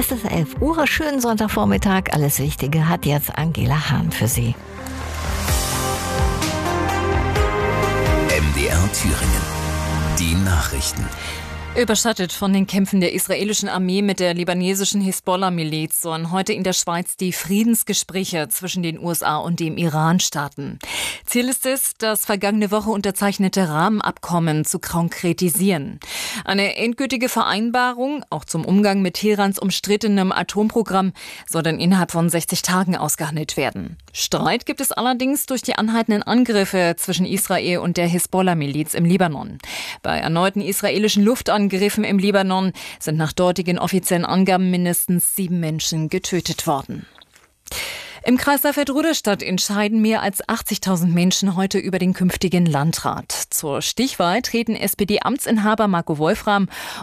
Es ist 11 Uhr, schönen Sonntagvormittag. Alles Wichtige hat jetzt Angela Hahn für Sie. MDR Thüringen. Die Nachrichten. Überschattet von den Kämpfen der israelischen Armee mit der libanesischen Hisbollah-Miliz sollen heute in der Schweiz die Friedensgespräche zwischen den USA und dem Iran starten. Ziel ist es, das vergangene Woche unterzeichnete Rahmenabkommen zu konkretisieren. Eine endgültige Vereinbarung, auch zum Umgang mit Teherans umstrittenem Atomprogramm, soll dann innerhalb von 60 Tagen ausgehandelt werden. Streit gibt es allerdings durch die anhaltenden Angriffe zwischen Israel und der Hisbollah-Miliz im Libanon. Bei erneuten israelischen Luftangriffen im Libanon sind nach dortigen offiziellen Angaben mindestens 7 Menschen getötet worden. Im Kreis Saalfeld-Rudolstadt entscheiden mehr als 80.000 Menschen heute über den künftigen Landrat. Zur Stichwahl treten SPD-Amtsinhaber Marco Wolfram